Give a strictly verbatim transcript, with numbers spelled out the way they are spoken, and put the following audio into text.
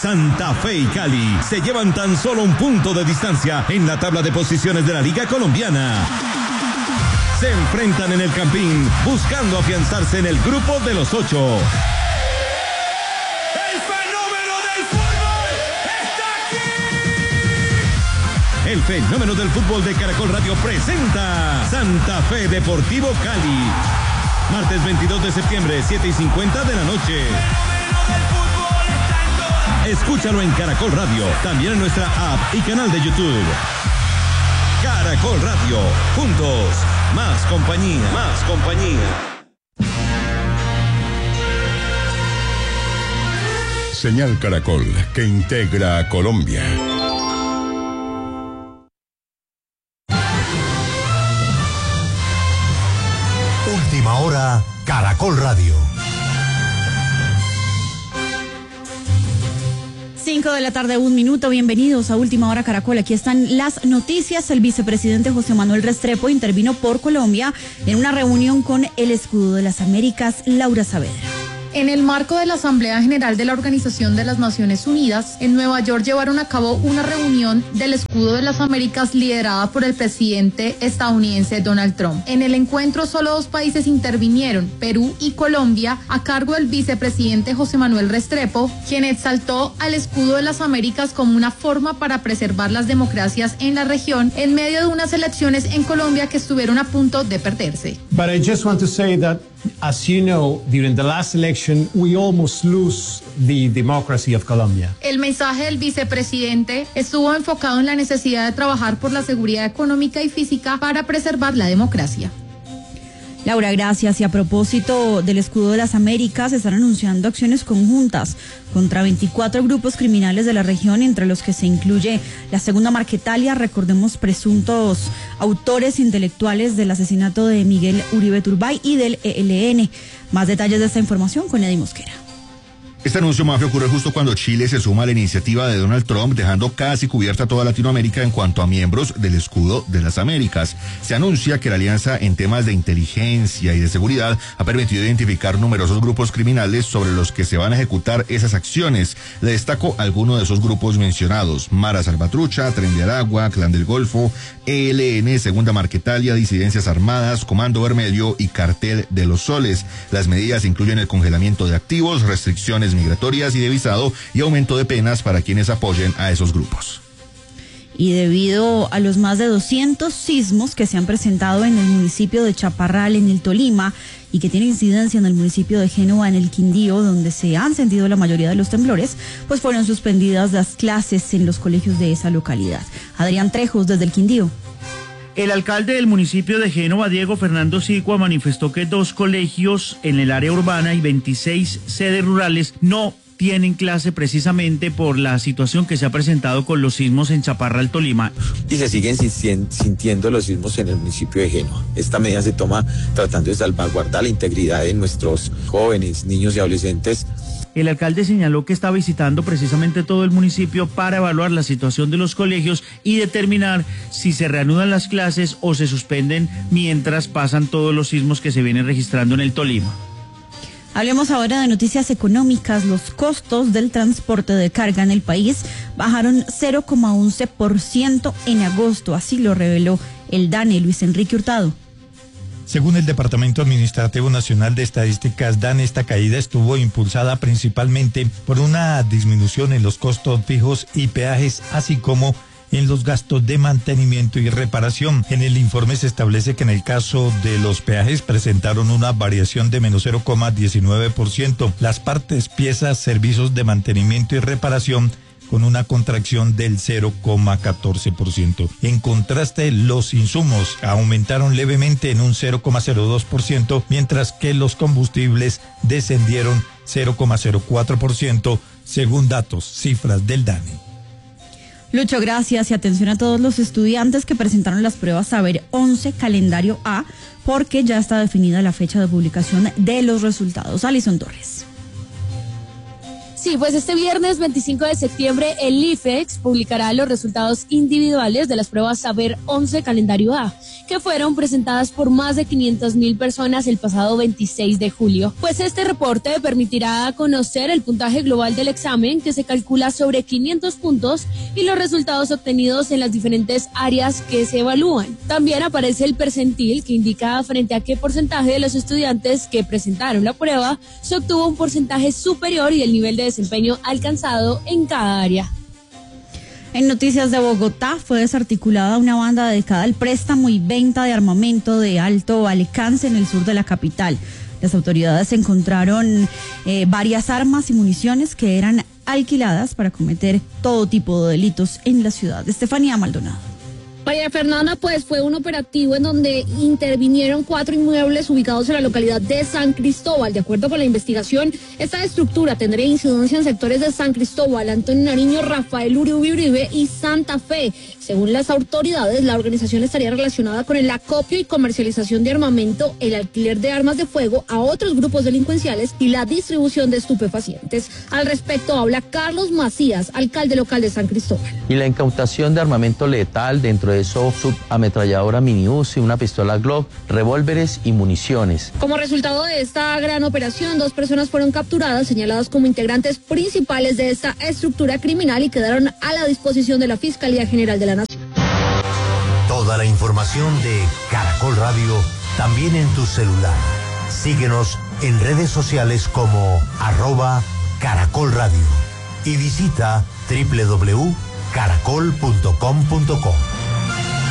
Santa Fe y Cali se llevan tan solo un punto de distancia en la tabla de posiciones de la Liga Colombiana. Se enfrentan en el Campín buscando afianzarse en el grupo de los ocho. ¡El fenómeno del fútbol está aquí! El fenómeno del fútbol de Caracol Radio presenta Santa Fe Deportivo Cali. Martes veintidós de septiembre, siete y cincuenta de la noche. Escúchalo en Caracol Radio, también en nuestra app y canal de YouTube. Caracol Radio, juntos, más compañía, más compañía. Señal Caracol, que integra a Colombia. Última hora, Caracol Radio. Cinco de la tarde, un minuto. Bienvenidos a Última Hora Caracol. Aquí están las noticias. El vicepresidente José Manuel Restrepo intervino por Colombia en una reunión con el Escudo de las Américas, Laura Saavedra. En el marco de la Asamblea General de la Organización de las Naciones Unidas, en Nueva York llevaron a cabo una reunión del Escudo de las Américas liderada por el presidente estadounidense Donald Trump. En el encuentro solo dos países intervinieron, Perú y Colombia, a cargo del vicepresidente José Manuel Restrepo, quien exaltó al Escudo de las Américas como una forma para preservar las democracias en la región en medio de unas elecciones en Colombia que estuvieron a punto de perderse. But I just want to say that, as you know, during the last election, we almost lose the democracy of Colombia. El mensaje del vicepresidente estuvo enfocado en la necesidad de trabajar por la seguridad económica y física para preservar la democracia. Laura, gracias. Y a propósito del Escudo de las Américas, se están anunciando acciones conjuntas contra veinticuatro grupos criminales de la región, entre los que se incluye la Segunda Marquetalia, recordemos, presuntos autores intelectuales del asesinato de Miguel Uribe Turbay y del E L N. Más detalles de esta información con Eddie Mosquera. Este anuncio, Mafia, ocurre justo cuando Chile se suma a la iniciativa de Donald Trump, dejando casi cubierta toda Latinoamérica en cuanto a miembros del Escudo de las Américas. Se anuncia que la alianza en temas de inteligencia y de seguridad ha permitido identificar numerosos grupos criminales sobre los que se van a ejecutar esas acciones. Le destaco algunos de esos grupos mencionados: Mara Salvatrucha, Tren de Aragua, Clan del Golfo, E L N, Segunda Marquetalia, Disidencias Armadas, Comando Vermelho y Cartel de los Soles. Las medidas incluyen el congelamiento de activos, restricciones migratorias y de visado y aumento de penas para quienes apoyen a esos grupos. Y debido a los más de doscientos sismos que se han presentado en el municipio de Chaparral, en el Tolima, y que tienen incidencia en el municipio de Génova, en el Quindío, donde se han sentido la mayoría de los temblores, pues fueron suspendidas las clases en los colegios de esa localidad. Adrián Trejos, desde el Quindío. El alcalde del municipio de Génova, Diego Fernando Sicua, manifestó que dos colegios en el área urbana y veintiséis sedes rurales no tienen clase precisamente por la situación que se ha presentado con los sismos en Chaparral, Tolima. Y se siguen sintiendo los sismos en el municipio de Génova. Esta medida se toma tratando de salvaguardar la integridad de nuestros jóvenes, niños y adolescentes. El alcalde señaló que está visitando precisamente todo el municipio para evaluar la situación de los colegios y determinar si se reanudan las clases o se suspenden mientras pasan todos los sismos que se vienen registrando en el Tolima. Hablemos ahora de noticias económicas. Los costos del transporte de carga en el país bajaron cero coma once por ciento en agosto, así lo reveló el DANE, Luis Enrique Hurtado. Según el Departamento Administrativo Nacional de Estadísticas, DANE, esta caída estuvo impulsada principalmente por una disminución en los costos fijos y peajes, así como en los gastos de mantenimiento y reparación. En el informe se establece que en el caso de los peajes presentaron una variación de menos cero coma diecinueve por ciento. Las partes, piezas, servicios de mantenimiento y reparación con una contracción del cero coma catorce por ciento. En contraste, los insumos aumentaron levemente en un cero coma cero dos por ciento, mientras que los combustibles descendieron cero coma cero cuatro por ciento, según datos, cifras del DANE. Lucho, gracias, y atención a todos los estudiantes que presentaron las pruebas Saber once Calendario A, porque ya está definida la fecha de publicación de los resultados. Alison Torres. Sí, pues este viernes veinticinco de septiembre el IFEX publicará los resultados individuales de las pruebas Saber once Calendario A, que fueron presentadas por más de quinientas mil personas el pasado veintiséis de julio. Pues este reporte permitirá conocer el puntaje global del examen, que se calcula sobre quinientos puntos, y los resultados obtenidos en las diferentes áreas que se evalúan. También aparece el percentil, que indica frente a qué porcentaje de los estudiantes que presentaron la prueba se obtuvo un porcentaje superior y el nivel de desempeño alcanzado en cada área. En noticias de Bogotá, fue desarticulada una banda dedicada al préstamo y venta de armamento de alto alcance en el sur de la capital. Las autoridades encontraron eh, varias armas y municiones que eran alquiladas para cometer todo tipo de delitos en la ciudad. Estefanía Maldonado. María Fernanda, pues fue un operativo en donde intervinieron cuatro inmuebles ubicados en la localidad de San Cristóbal. De acuerdo con la investigación, esta estructura tendría incidencia en sectores de San Cristóbal, Antonio Nariño, Rafael Uribe Uribe y Santa Fe. Según las autoridades, la organización estaría relacionada con el acopio y comercialización de armamento, el alquiler de armas de fuego a otros grupos delincuenciales y la distribución de estupefacientes. Al respecto habla Carlos Macías, alcalde local de San Cristóbal. Y la incautación de armamento letal, dentro de eso subametralladora mini U C I, una pistola Glock, revólveres y municiones. Como resultado de esta gran operación, dos personas fueron capturadas, señaladas como integrantes principales de esta estructura criminal y quedaron a la disposición de la Fiscalía General de la Nación. Toda la información de Caracol Radio también en tu celular. Síguenos en redes sociales como arroba Caracol Radio y visita doble u doble u doble u punto caracol punto com punto co.